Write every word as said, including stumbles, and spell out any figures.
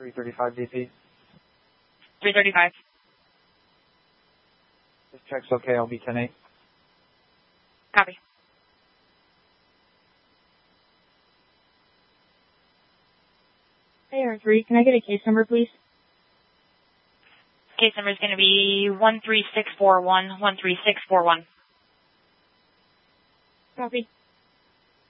three thirty-five D P. three thirty-five. This check's okay, I'll be ten eight. Copy. A R three, can I get a case number, please? Case number is going to be one three six four one, one three six four one. Copy.